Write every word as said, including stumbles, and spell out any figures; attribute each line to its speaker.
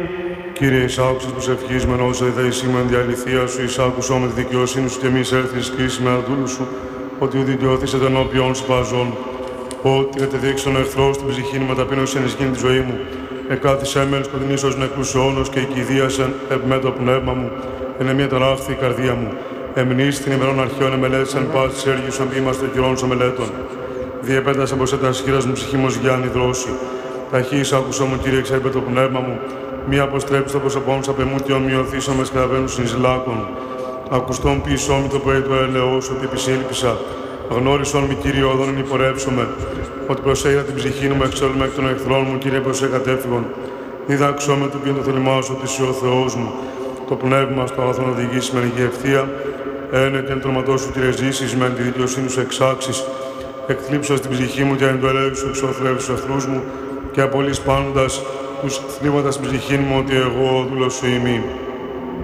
Speaker 1: Κύριε, εισάκουσες τους ευχής όσα είδα η σήμαν διαλυθία σου, εισάκουσό με τη δικαιοσύνη σου και εμείς έρθεις κρίση με αδούλου σου, ότι ουδη διώθησετε ενώπιον σπαζών. Ότι κατεδείξει τον εχθρό στην ψυχή μου, ταπείνωση ενισχύει τη ζωή μου. Εκάθισέ με, σκοτεινής ως νεκρούς αιώνος και οικηδίασεν ευμέ το πνεύμα μου. Εν μια ταράχθη η καρδία μου. Εμνείς την ημερών αρχαίων εμελέτησαν πάση της έργης σου, είμαστε καιρών σου μελέτων. Διεπέτασε πως έτας χείρας μου ψυχή μου γιάννη δρόση. Ταχύς άκουσό μου, Κύριε, εξέπε το πνεύμα μου. Μη αποστρέψει το πρόσωπό μου, απ' εμού και ομοιωθήσω με σκαβαίνου συνεισλάκων. Ακουστόν πίσω μου το πρωί του ελαιός, ότι επισήλπισα. Γνώρισον μη, Κύριε, όδον υπορέψομαι. Ότι προσέχα την ψυχή μου, εξόλου μέχρι των εχθρών μου, Κύριε, προσέχα κατέφυγον. Διδάξω με του ποιον το θελημά σου, ότι είσαι ο Θεός μου. Το πνεύμα στο αγαθόν οδηγήσει με ανοιγή ευθεία. Ένε και εν τροματό σου, Κύριε, ζήσεις με τη δικαιοσύνη σου εξάξεις. Εκθλίψω στην ψυχή μου και εν το ελέγχου σου εξωθρεύει του εχθρούς μου και απολύς πάντας τους θλίβοντας στην ψυχή μου ότι εγώ ο δούλος σου είμαι.